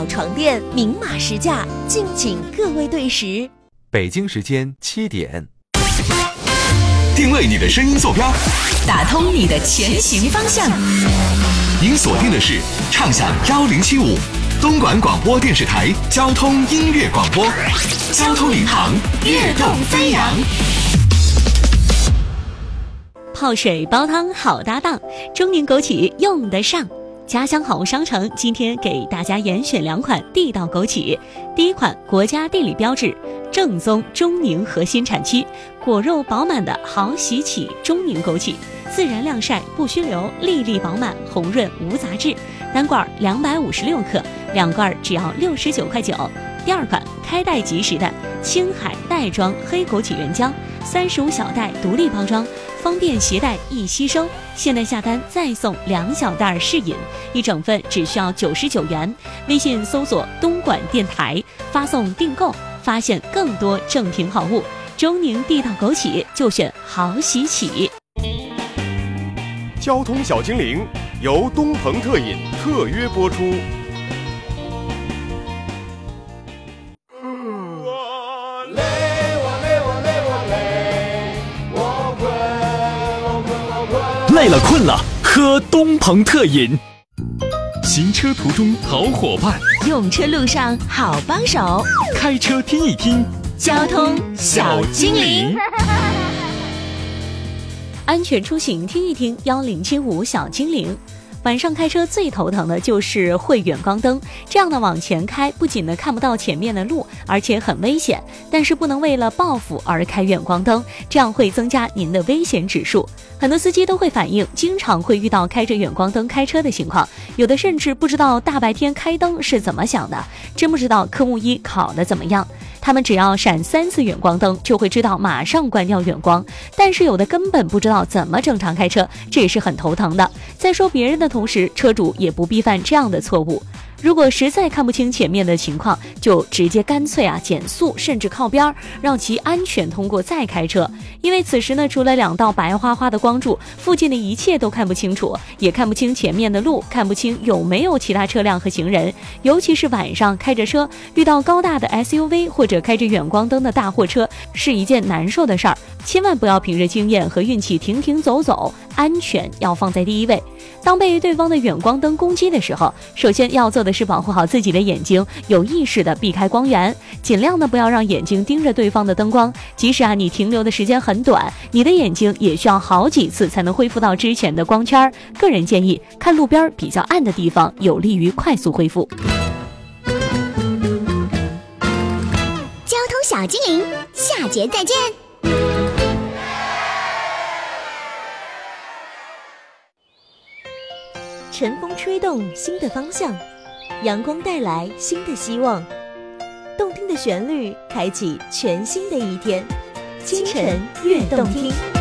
宝床垫明码实价，敬请各位对时。 北京时间7点， 定位你的声音坐标， 打通你的前行方向。 您锁定的是畅享1075东莞广播电视台交通音乐广播，交通领航，跃动飞扬。 泡水煲汤好搭档，中宁枸杞用得上。家乡好物商城今天给大家严选2款地道枸杞。第一款国家地理标志，正宗中宁核心产区，果肉饱满的好喜启中宁枸杞，自然晾晒不虚流，粒粒饱满，红润无杂质。单罐256克，2罐只要69.9块。第二款开袋即食的青海袋装黑枸杞原浆，35小袋独立包装，方便携带易吸收。现在下单再送2小袋试饮，1整份只需要99元。微信搜索东莞电台，发送订购，发现更多正品好物。中宁地道枸杞就选好喜启。 交通小精灵由东鹏特饮特约播出。 累了困了，喝东鹏特饮。行车途中好伙伴， 用车路上好帮手， 开车听一听交通小精灵。 安全出行听一听1075小精灵。晚上开车最头疼的就是会远光灯，这样的往前开不仅看不到前面的路，而且很危险。但是不能为了报复而开远光灯，这样会增加您的危险指数。很多司机都会反映，经常会遇到开着远光灯开车的情况，有的甚至不知道大白天开灯是怎么想的，真不知道科目1考得怎么样。他们只要闪3次远光灯就会知道马上关掉远光，但是有的根本不知道怎么正常开车，这也是很头疼的。在说别人的同时，车主也不必犯这样的错误。如果实在看不清前面的情况，就直接干脆减速，甚至靠边，让其安全通过再开车。因为此时除了2道白花花的光柱，附近的一切都看不清楚，也看不清前面的路，看不清有没有其他车辆和行人。尤其是晚上开着车，遇到高大的 SUV 或者开着远光灯的大货车，是一件难受的事儿。千万不要凭着经验和运气停停走走，安全要放在第一位。当被对方的远光灯攻击的时候，首先要做的是保护好自己的眼睛，有意识的避开光源，尽量的不要让眼睛盯着对方的灯光。即使你停留的时间很短，你的眼睛也需要好几次才能恢复到之前的光圈。个人建议看路边比较暗的地方，有利于快速恢复。 交通小精灵，下节再见。 晨风吹动新的方向，阳光带来新的希望，动听的旋律开启全新的一天。清晨悦动听。